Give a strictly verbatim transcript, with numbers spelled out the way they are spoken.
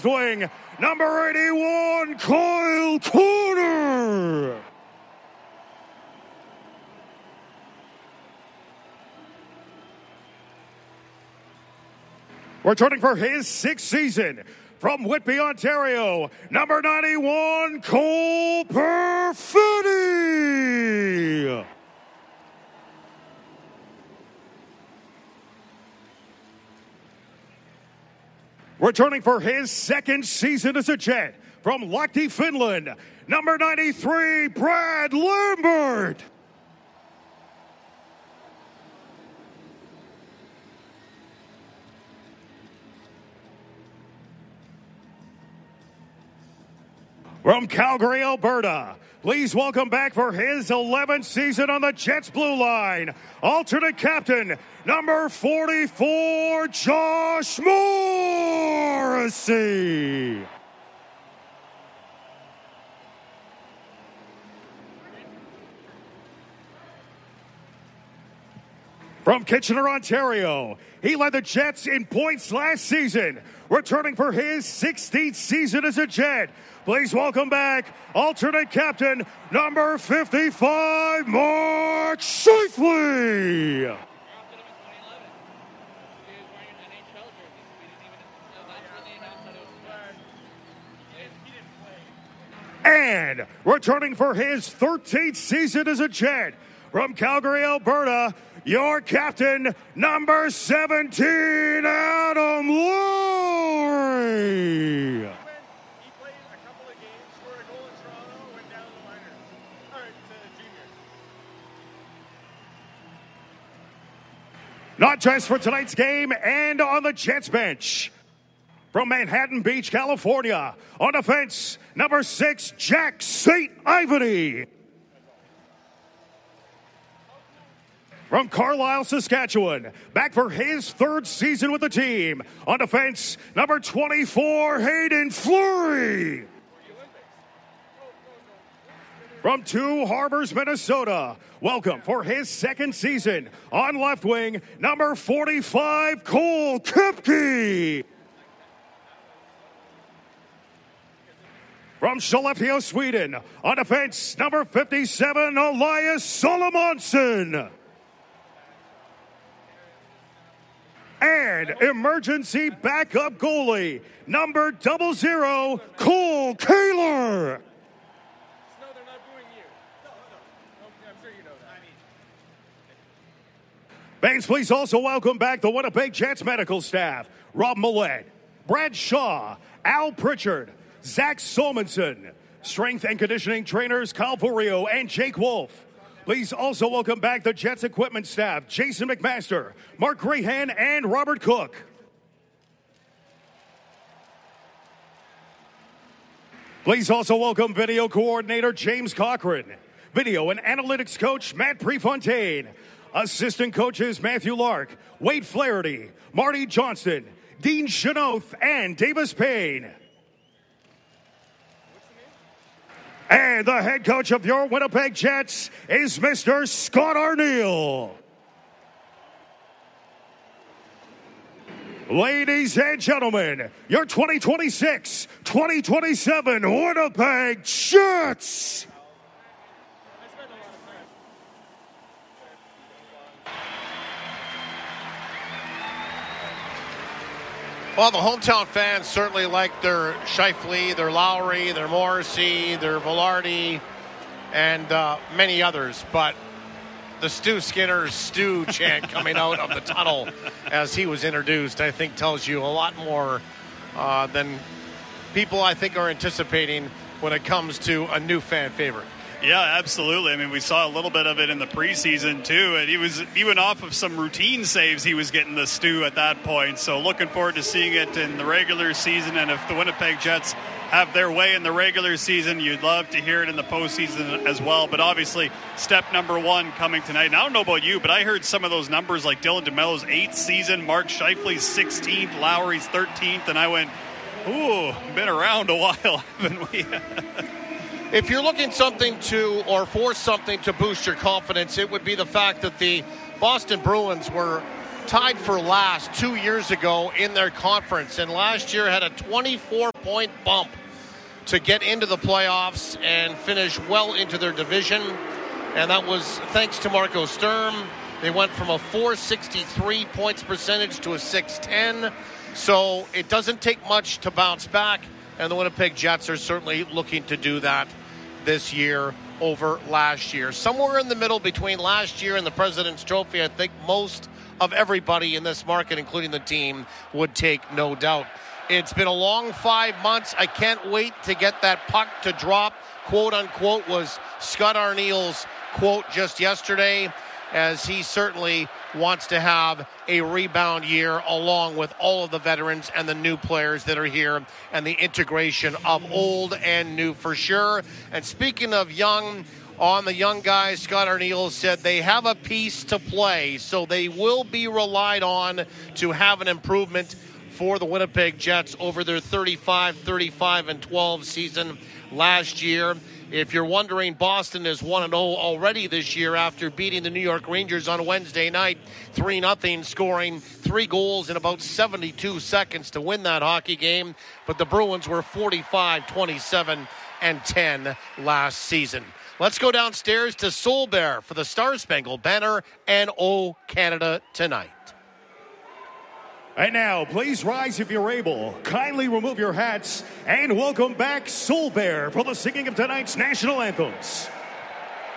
left wing, number eighty-one, Kyle Connor. Returning for his sixth season from Whitby, Ontario, number ninety-one, Cole Perfetti. Returning for his second season as a Jet from Lahti, Finland, number ninety-three, Brad Lambert. From Calgary, Alberta, please welcome back for his eleventh season on the Jets blue line, alternate captain, number forty-four, Josh Morrissey. From Kitchener, Ontario, he led the Jets in points last season, returning for his sixteenth season as a Jet. Please welcome back alternate captain, number fifty-five, Mark Scheifele. And returning for his thirteenth season as a Jet, from Calgary, Alberta, your captain, number seventeen, Adam Lowry. Not just for tonight's game and on the Jets bench. From Manhattan Beach, California, on defense, number six, Jack Saint Ivany. From Carlisle, Saskatchewan, back for his third season with the team, on defense, number twenty-four, Hayden Fleury. From Two Harbors, Minnesota, welcome for his second season on left wing, number forty-five, Cole Koepke. From Skellefteå, Sweden, on defense, number fifty-seven, Elias Solomonsson. And emergency backup goalie, number double zero, Cole Kaler. Fans, please also welcome back the Winnipeg Jets medical staff. Rob Millett, Brad Shaw, Al Pritchard, Zach Solmonson, strength and conditioning trainers Kyle Furio and Jake Wolf. Please also welcome back the Jets equipment staff, Jason McMaster, Mark Grahan, and Robert Cook. Please also welcome video coordinator James Cochran, video and analytics coach Matt Prefontaine, assistant coaches Matthew Lark, Wade Flaherty, Marty Johnston, Dean Chenoth, and Davis Payne. And the head coach of your Winnipeg Jets is Mister Scott Arniel. Ladies and gentlemen, your twenty twenty-six twenty twenty-seven Winnipeg Jets. Well, the hometown fans certainly like their Scheifele, their Lowry, their Morrissey, their Velarde, and uh, many others. But the Stu Skinner Stu chant coming out of the tunnel as he was introduced, I think tells you a lot more uh, than people, I think, are anticipating when it comes to a new fan favorite. Yeah, absolutely. I mean, we saw a little bit of it in the preseason, too. And he was, even off of some routine saves, he was getting the stew at that point. So looking forward to seeing it in the regular season. And if the Winnipeg Jets have their way in the regular season, you'd love to hear it in the postseason as well. But obviously, step number one coming tonight. And I don't know about you, but I heard some of those numbers like Dylan DeMello's eighth season, Mark Scheifele's sixteenth, Lowry's thirteenth. And I went, ooh, been around a while, haven't we? If you're looking something to, or for something to boost your confidence, it would be the fact that the Boston Bruins were tied for last two years ago in their conference, and last year had a twenty-four point bump to get into the playoffs and finish well into their division. And that was thanks to Marco Sturm. They went from a four sixty-three points percentage to a six ten. So it doesn't take much to bounce back, and the Winnipeg Jets are certainly looking to do that this year over last year. Somewhere in the middle between last year and the President's Trophy, I think most of everybody in this market, including the team, would take, no doubt. It's been a long five months. I can't wait to get that puck to drop, quote unquote, was Scott Arniel's quote just yesterday, as he certainly wants to have a rebound year along with all of the veterans and the new players that are here, and the integration of old and new for sure. And speaking of young, on the young guys, Scott Arniel said they have a piece to play, so they will be relied on to have an improvement for the Winnipeg Jets over their thirty-five, thirty-five, and twelve season last year. If you're wondering, Boston is one and oh already this year after beating the New York Rangers on Wednesday night, three nothing, scoring three goals in about seventy-two seconds to win that hockey game. But the Bruins were forty-five, twenty-seven, and ten last season. Let's go downstairs to Solbert for the Star Spangled Banner and O Canada tonight. And now, please rise if you're able. Kindly remove your hats and welcome back Solbert for the singing of tonight's national anthems.